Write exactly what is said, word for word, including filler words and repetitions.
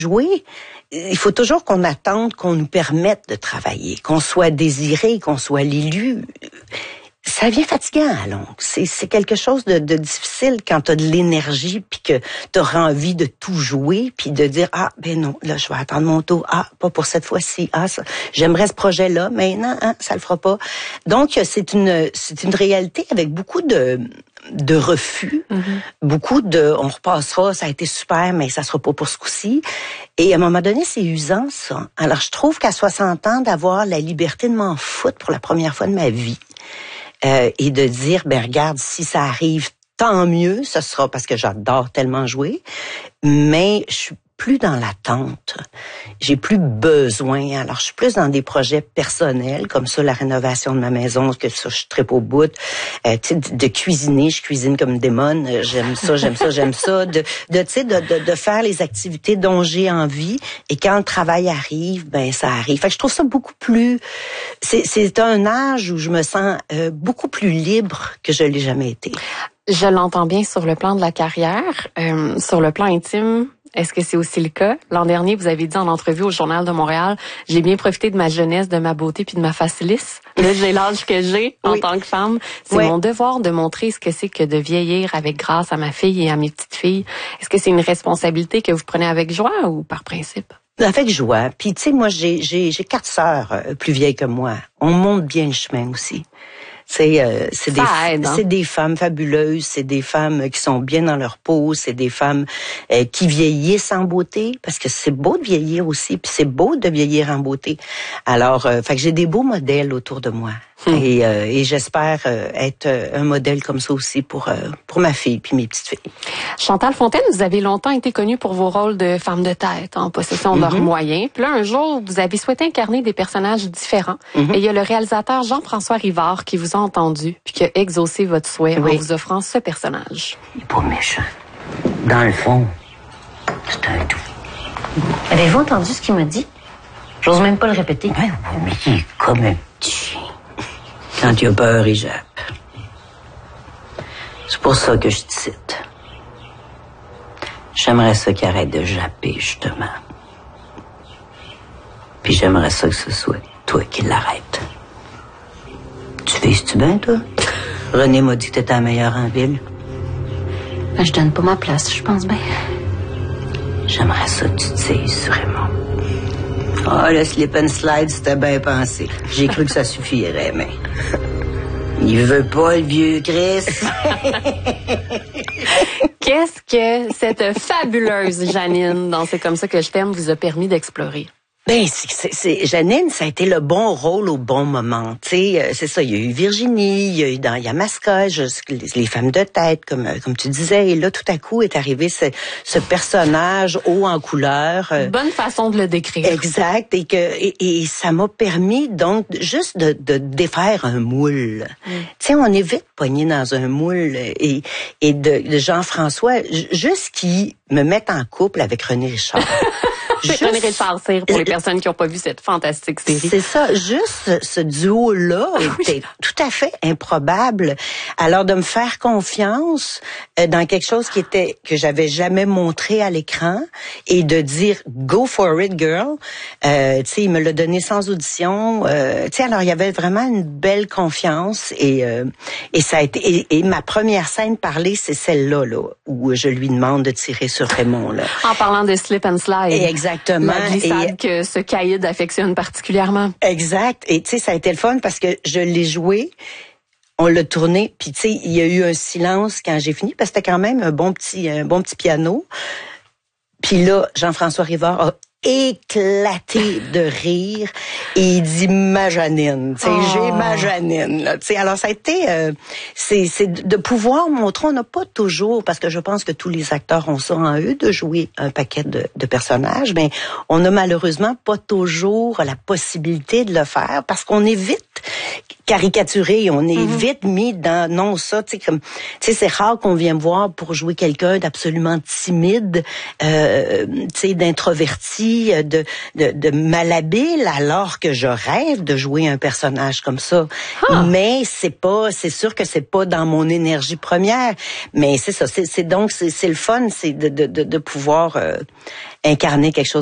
jouer, il faut toujours qu'on attende qu'on nous permette de travailler, qu'on soit désiré, qu'on soit l'élu. Ça devient fatigant à longue. C'est, c'est quelque chose de, de difficile quand tu as de l'énergie puis que tu auras envie de tout jouer puis de dire, ah, ben non, là, je vais attendre mon tour. Ah, pas pour cette fois-ci. Ah, ça, j'aimerais ce projet-là, mais non, hein, ça le fera pas. Donc, c'est une, c'est une réalité avec beaucoup de, de refus, mm-hmm. beaucoup de, on repassera, ça a été super, mais ça sera pas pour ce coup-ci. Et à un moment donné, c'est usant, ça. Alors, je trouve qu'à soixante ans, d'avoir la liberté de m'en foutre pour la première fois de ma vie, Euh, et de dire, ben regarde, si ça arrive, tant mieux, ce sera parce que j'adore tellement jouer, mais je suis plus dans l'attente. J'ai plus besoin. Alors, je suis plus dans des projets personnels, comme ça, la rénovation de ma maison, que ça, je tripe au bout. Euh, tu sais, de, de cuisiner, je cuisine comme une démone. J'aime ça, j'aime ça, j'aime ça. De, de tu sais, de, de, de faire les activités dont j'ai envie. Et quand le travail arrive, ben ça arrive. Fait que je trouve ça beaucoup plus... C'est, c'est un âge où je me sens euh, beaucoup plus libre que je l'ai jamais été. Je l'entends bien sur le plan de la carrière. Euh, sur le plan intime... Est-ce que c'est aussi le cas? L'an dernier, vous avez dit en entrevue au Journal de Montréal, j'ai bien profité de ma jeunesse, de ma beauté puis de ma facilisse. Là, j'ai l'âge que j'ai en oui. tant que femme. C'est oui. mon devoir de montrer ce que c'est que de vieillir avec grâce à ma fille et à mes petites filles. Est-ce que c'est une responsabilité que vous prenez avec joie ou par principe? Avec joie. Puis, tu sais, moi, j'ai, j'ai, j'ai quatre sœurs plus vieilles que moi. On monte bien le chemin aussi. C'est, euh, c'est, des, aide, hein? c'est des femmes fabuleuses, c'est des femmes qui sont bien dans leur peau, c'est des femmes euh, qui vieillissent en beauté, parce que c'est beau de vieillir aussi, puis c'est beau de vieillir en beauté. Alors, euh, fait que j'ai des beaux modèles autour de moi. Hum. Et, euh, et j'espère euh, être un modèle comme ça aussi pour euh, pour ma fille puis mes petites filles. Chantal Fontaine, vous avez longtemps été connue pour vos rôles de femme de tête en possession de mm-hmm. leurs moyens. Puis là, un jour, vous avez souhaité incarner des personnages différents. Mm-hmm. Et il y a le réalisateur Jean-François Rivard qui vous a entendu puis qui a exaucé votre souhait oui. en vous offrant ce personnage. Il est pas méchant. Dans le fond, c'est un tout. Avez-vous entendu ce qu'il m'a dit? J'ose même pas le répéter. Ouais, mais il est comme un petit chien. Quand il a peur, il jappe. C'est pour ça que je te cite. J'aimerais ça qu'il arrête de japper, justement. Puis j'aimerais ça que ce soit toi qui l'arrête. Tu fais-tu bien, toi? René m'a dit que t'étais la meilleure en ville. Ben, je donne pas ma place, je pense bien. J'aimerais ça que tu te saisisses sur Raymond. Ah, oh, le slip and slide, c'était bien pensé. J'ai cru que ça suffirait, mais... Il veut pas, le vieux Chris. Qu'est-ce que cette fabuleuse Janine, dans C'est comme ça que je t'aime, vous a permis d'explorer? Ben, c'est, c'est, c'est, Janine, ça a été le bon rôle au bon moment. Tu sais, c'est ça. Il y a eu Virginie, il y a eu dans Yamaska, je, les, les femmes de tête, comme comme tu disais. Et là, tout à coup, est arrivé ce, ce personnage haut en couleur. Bonne façon de le décrire. Exact. Et que et, et ça m'a permis donc juste de, de défaire un moule. Mm. Tu sais, on est vite pogné dans un moule. Et et de, de Jean-François, juste qui me met en couple avec René Richard. Juste, René Richard Cyr, pour les personnes qui n'ont pas vu cette fantastique série. C'est ça, juste ce duo-là était oui. tout à fait improbable. Alors de me faire confiance euh, dans quelque chose qui était que j'avais jamais montré à l'écran et de dire go for it, girl. Euh, tu sais, il me l'a donné sans audition. Euh, tu sais, alors il y avait vraiment une belle confiance et euh, et ça a été et, et ma première scène parlée, c'est celle-là là où je lui demande de tirer sur Raymond là. En parlant de slip and slide. Et exactement. La glissade et, que ce caïd affectionne particulièrement. Exact. Et tu sais, ça a été le fun parce que je l'ai joué, on l'a tourné, puis tu sais, il y a eu un silence quand j'ai fini parce que c'était quand même un bon petit, un bon petit piano. Puis là, Jean-François Rivard a éclaté de rire et il dit ma Janine, tu sais, oh. j'ai ma Janine là, tu sais. Alors ça a été euh, c'est c'est de pouvoir montrer, on n'a pas toujours, parce que je pense que tous les acteurs ont ça en eux de jouer un paquet de, de personnages, mais on n'a malheureusement pas toujours la possibilité de le faire parce qu'on est vite caricaturé, on est Mm-hmm. vite mis dans non ça, tu sais comme, tu sais c'est rare qu'on vienne me voir pour jouer quelqu'un d'absolument timide, euh, tu sais d'introverti, de, de de malhabile, alors que je rêve de jouer un personnage comme ça. Ah. Mais c'est pas, c'est sûr que c'est pas dans mon énergie première, mais c'est ça, c'est, c'est donc c'est, c'est le fun, c'est de de de, de pouvoir euh, incarner quelque chose